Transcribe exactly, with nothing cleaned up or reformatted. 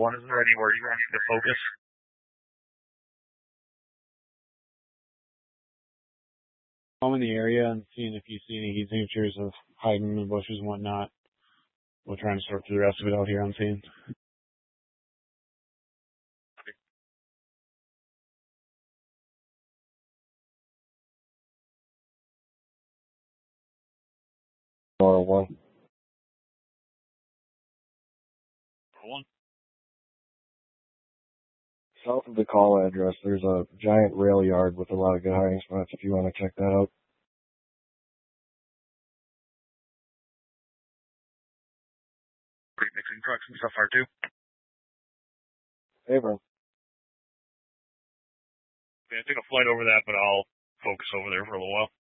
one. Is there anywhere you want me to focus? I'm in the area and seeing if you see any heat signatures of hiding in the bushes and whatnot. We'll try and sort through the rest of it out here on scene. Or one. One. South of the call address, there's a giant rail yard with a lot of good hiding spots if you want to check that out. Pretty mixing trucks and stuff are too. Hey, bro. Yeah, I took a flight over that, but I'll focus over there for a little while.